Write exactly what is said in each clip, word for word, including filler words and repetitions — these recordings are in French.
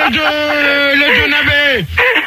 les deux, les deux navets.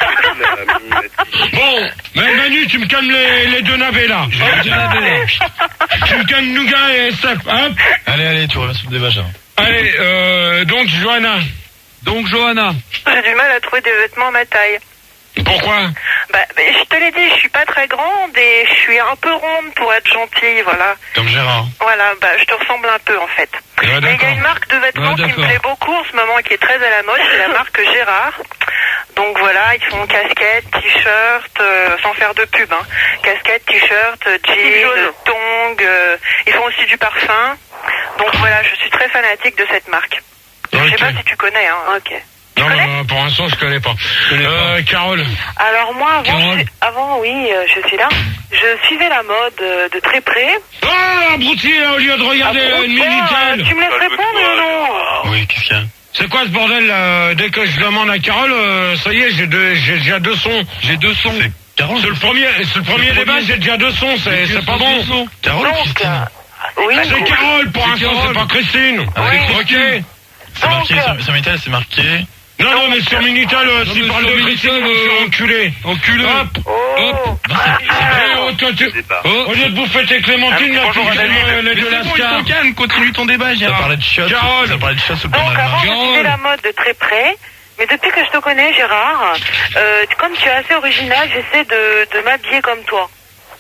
Bon, mais Manu, tu me calmes les, les deux navets là. Les deux navets là. Tu me calmes Nougat et Steph, hop. Allez, allez, tu reviens sur le débat, Gérard. Allez, euh, donc Johanna. Donc Johanna. J'ai du mal à trouver des vêtements à ma taille. Pourquoi? Bah, bah, je te l'ai dit, je suis pas très grande et je suis un peu ronde pour être gentille, voilà. Comme Gérard. Voilà, bah, je te ressemble un peu en fait. Ouais, mais il y a une marque de vêtements ouais, qui me plaît beaucoup en ce moment, qui est très à la mode, c'est la marque Gérard. Donc voilà, ils font casquettes, t-shirts, euh, sans faire de pub, hein. Casquettes, t-shirts, jeans, tongs, euh, ils font aussi du parfum. Donc voilà, je suis très fanatique de cette marque. Okay. Je sais pas si tu connais, hein. Ok. Non, non, pour l'instant, je connais pas. Je connais euh, pas. Carole. Alors moi, avant, Carole. je, avant oui, euh, je suis là. Je suivais la mode euh, de très près. Ah, abruti, au lieu de regarder Ah, une bon, Minitel. euh, tu me laisses répondre ou non? Oui, qu'est-ce qu'il y a? C'est quoi ce bordel là? Dès que je demande à Carole, euh, ça y est, j'ai deux, j'ai déjà deux sons. J'ai deux sons. C'est Carole. C'est le premier, c'est le premier débat, j'ai déjà deux sons, c'est, c'est pas bon. Carole ou Donc, Christine? euh, oui. C'est Carole pour l'instant, c'est pas Christine. Avec Ok. Christine. C'est marqué Donc, sur, sur Minitel, c'est marqué. Non, non, mais sur Minitel, euh, s'il parle de Christine, je suis enculé. Enculé. Hop. Oh. Hop. Non, c'est Eh, oh, toi, tu- oh, au lieu de bouffer tes clémentines, là, tu calmes les deux lascars. calme, continue ton débat, Gérard. Ça parlait de chiottes. Carole. Ça parlait de chiottes au Donc avant, Panama. je suivais la mode de très près. Mais depuis que je te connais, Gérard, euh, comme tu es assez original, j'essaie de, de m'habiller comme toi.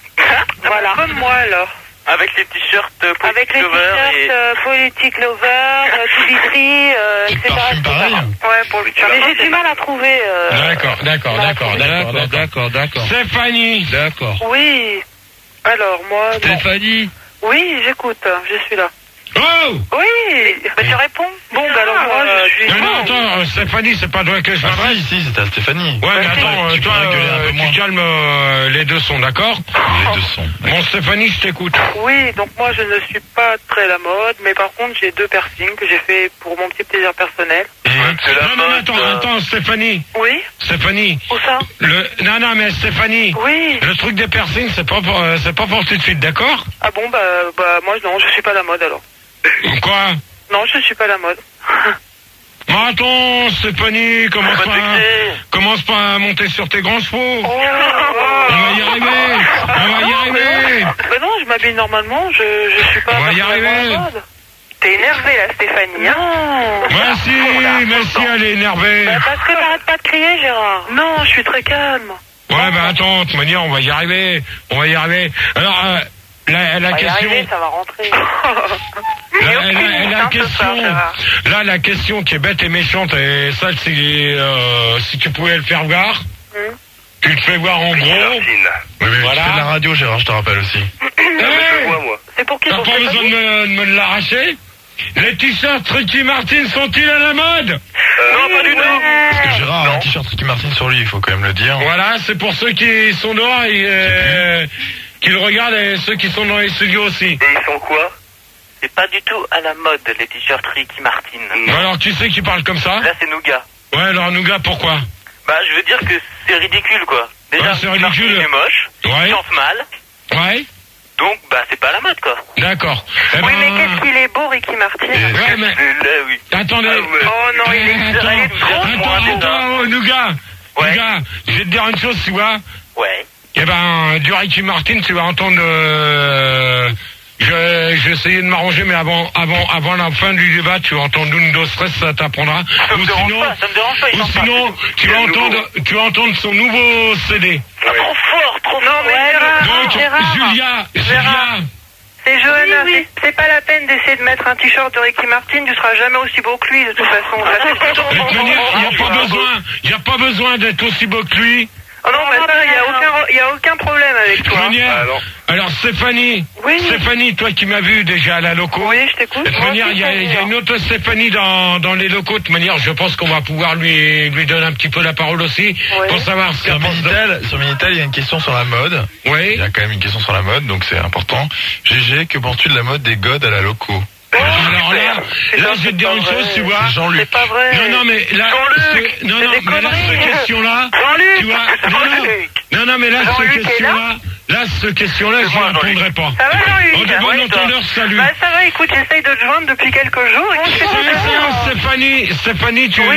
Voilà. Comme moi, alors. Avec les t-shirts euh, Avec les Politique Lover t-shirts et... euh, Politique Lover, euh, tout vitri, euh, Tu et cetera, parfumes et cetera. pareil. Ouais, pour le Mais j'ai du mal à trouver... Euh... D'accord, d'accord, d'accord, d'accord, d'accord. d'accord, d'accord. Stéphanie. D'accord. Oui. Alors, moi... bon. Stéphanie. Oui, j'écoute, je suis là. Oh! Oui. Bah, tu réponds. Bon, bah alors moi, je suis... Non, non, attends, euh, Stéphanie, c'est pas toi que je Ah m'adresse. si, si, c'était à Stéphanie. Ouais, mais Bah, attends, tu euh, toi, pourrais gueuler un peu euh, moins. tu calmes euh, les deux sons, d'accord? Les deux sons. Bon, Stéphanie, je t'écoute. Oui, donc moi je ne suis pas très la mode, mais par contre j'ai deux piercings que j'ai fait pour mon petit plaisir personnel. C'est la Non, non, mode, attends, euh, attends, Stéphanie. Oui. Stéphanie. Où ça? Le, non, non, mais Stéphanie. Oui. Le truc des piercings, c'est pas pour, euh, c'est pas pour tout de suite, d'accord? Ah bon, bah, bah moi non, je suis pas la mode alors. Quoi? Non, je suis pas la mode. Mais attends, Stéphanie, commence Pas pas, fixé. commence pas à monter sur tes grands chevaux. Oh. On va y arriver. On va y arriver. Bah non, je m'habille normalement, je, je suis pas On va y forcément arriver. la mode. T'es énervée là, Stéphanie, hein? Non. Merci, merci, elle est énervée. Bah, parce que t'arrêtes pas de crier, Gérard. Non, je suis très calme. Ouais, bah attends, de toute manière, on va y arriver. On va y arriver. Alors, euh, la, la On va y question... arriver, ça va rentrer. La, Et la- aucune la- la honte, ce soir, question, Gérard. là, la question qui est bête et méchante, et ça, c'est euh, si tu pouvais le faire voir, Hum. tu le fais voir en gros. Martine. Oui, mais Voilà. tu fais de la radio, Gérard, je te rappelle aussi. Ah, mais je le vois, moi. C'est pour qui? T'as Pour pas besoin de Stéphanie? me, de me l'arracher? Les t-shirts Ricky Martin sont-ils à la mode? Euh, non, pas du tout. Parce que Gérard a Non. un t-shirt Ricky Martin sur lui, il faut quand même le dire. Voilà, c'est pour ceux qui sont dehors et euh, qui le regardent et ceux qui sont dans les studios aussi. Et ils sont quoi? C'est pas du tout à la mode, les t-shirts Ricky Martin. Bon, alors, qui c'est qui parle comme ça? Là, c'est Nougat. Ouais, alors, Nougat, pourquoi? Bah, je veux dire que c'est ridicule, quoi. Déjà, Ouais, c'est Ricky Martin, ridicule. il est moche, Ouais. il chante mal, Ouais, donc, bah, c'est pas à la mode, quoi. d'accord. Eh Oui, ben, mais qu'est-ce qu'il est beau, Ricky Martin. Et- Ouais, mais... C'est là, oui. Attendez. Ah, ouais. Oh non, il est Attends, il est trop attends, moi, attends, déjà. attends, oh, Nougat. Ouais. Nougat, je vais te dire une chose, tu vois. Ouais. Eh ben, du Ricky Martin, tu vas entendre... Euh, je, je vais essayer de m'arranger, mais avant, avant, avant la fin du débat, tu vas entendre Nundo Stress, ça t'apprendra. Ça me Ou dérange sinon, pas, ça me dérange pas, il ou chante pas. sinon tu vas Il y a le entendre, tu vas entendre son nouveau C D. Trop fort, trop Non, fort. mais Ouais, Gérard, Donc, Gérard. Julia, Gérard. Julia, C'est Johanna, Oui, oui. c'est- c'est pas la peine d'essayer de mettre un t-shirt de Ricky Martin, tu seras jamais aussi beau que lui de toute façon. Ça, c'est- de toute manière, il n'y a pas besoin, il y a pas besoin d'être aussi beau que lui. Oh non, mais ça, il y a aucun, il y a aucun problème avec De toute toi. manière, Ah, non. alors Stéphanie, Oui. Stéphanie, toi qui m'as vu déjà à la loco. Oui, je t'écoute. De toute manière, il y, a- il y a une autre Stéphanie dans, dans les locaux. De toute manière, je pense qu'on va pouvoir lui, lui donner un petit peu la parole aussi Ouais. pour savoir ce Sur qu'elle pense de... Minitel, sur Minitel, il y a une question sur la mode. Oui. Il y a quand même une question sur la mode, donc c'est important. G G, que penses-tu de la mode des godes à la loco? Alors là, là, je vais te dire une chose, tu vois. C'est Jean-Luc. C'est pas vrai. Non, non, mais là, Jean-Luc, ce- non, c'est non, des mais là, conneries. cette question-là, Jean-Luc, tu vois, non, non, Jean-Luc. non, non, mais là, Jean-Luc cette est question-là, là, cette question-là, je moi, ne répondrai pas. Ça va, Jean-Luc? En de bon Ouais, toi. entendeur, salut. Bah ça va, écoute, j'essaye de te joindre depuis quelques jours. Et tu fais C'est tout ça, ça. Stéphanie, Stéphanie, tu, Oui.